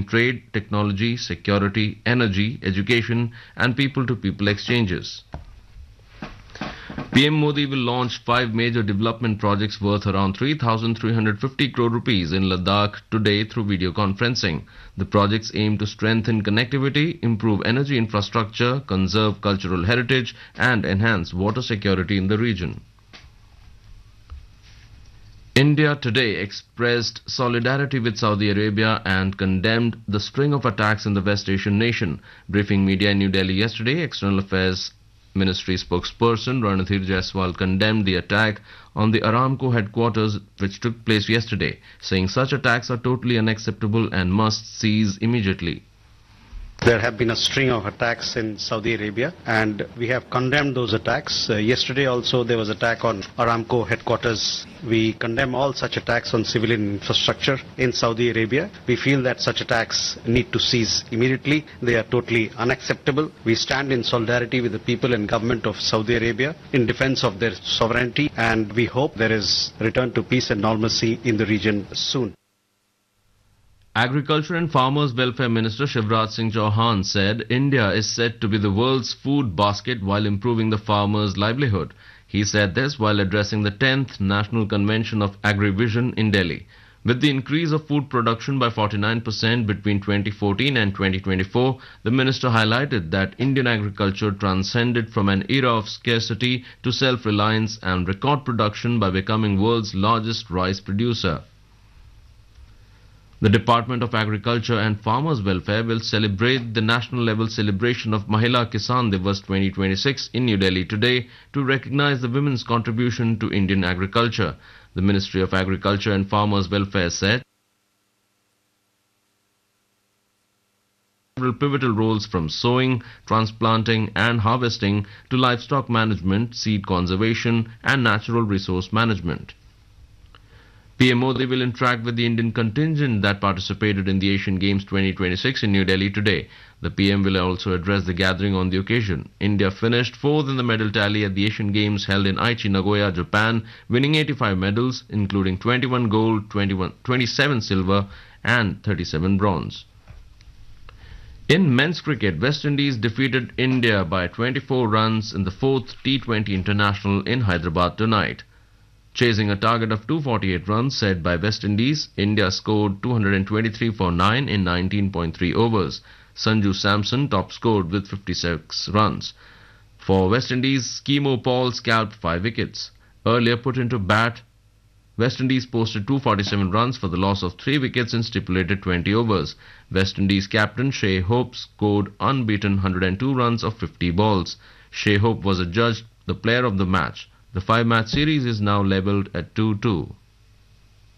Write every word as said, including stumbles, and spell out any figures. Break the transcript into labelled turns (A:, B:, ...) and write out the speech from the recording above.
A: including trade, technology, security, energy, education, and people-to-people exchanges. P M Modi will launch five major development projects worth around three thousand three hundred fifty crore rupees in Ladakh today through video conferencing. The projects aim to strengthen connectivity, improve energy infrastructure, conserve cultural heritage, and enhance water security in the region. India today expressed solidarity with Saudi Arabia and condemned the string of attacks in the West Asian nation. Briefing media in New Delhi yesterday, External Affairs Ministry spokesperson Ranadhir Jaiswal condemned the attack on the Aramco headquarters which took place yesterday, saying such attacks are totally unacceptable and must cease immediately.
B: There have been a string of attacks in Saudi Arabia and we have condemned those attacks. Uh, yesterday also there was attack on Aramco headquarters. We condemn all such attacks on civilian infrastructure in Saudi Arabia. We feel that such attacks need to cease immediately. They are totally unacceptable. We stand in solidarity with the people and government of Saudi Arabia in defense of their sovereignty, and we hope there is return to peace and normalcy in the region soon.
A: Agriculture and Farmers Welfare Minister Shivraj Singh Chauhan said India is set to be the world's food basket while improving the farmers' livelihood. He said this while addressing the tenth National Convention of Agrivision in Delhi. With the increase of food production by forty-nine percent between twenty fourteen and twenty twenty-four, the minister highlighted that Indian agriculture transcended from an era of scarcity to self-reliance and record production by becoming world's largest rice producer. The Department of Agriculture and Farmers Welfare will celebrate the national level celebration of Mahila Kisan Divas twenty twenty-six in New Delhi today to recognize the women's contribution to Indian agriculture. The Ministry of Agriculture and Farmers Welfare said several pivotal roles from sowing, transplanting and harvesting to livestock management, seed conservation and natural resource management. P M Modi will interact with the Indian contingent that participated in the Asian Games twenty twenty-six in New Delhi today. The P M will also address the gathering on the occasion. India finished fourth in the medal tally at the Asian Games held in Aichi, Nagoya, Japan, winning eighty-five medals, including twenty-one gold, twenty-one, twenty-seven silver and thirty-seven bronze. In men's cricket, West Indies defeated India by twenty-four runs in the fourth T twenty International in Hyderabad tonight. Chasing a target of two hundred forty-eight runs set by West Indies, India scored two hundred twenty-three for nine in nineteen point three overs. Sanju Samson top scored with fifty-six runs. For West Indies, Kemo Paul scalped five wickets. Earlier put into bat, West Indies posted two hundred forty-seven runs for the loss of three wickets in stipulated twenty overs. West Indies captain Shai Hope scored unbeaten one hundred two runs of fifty balls. Shai Hope was adjudged the player of the match. The five-match series is now levelled at two two.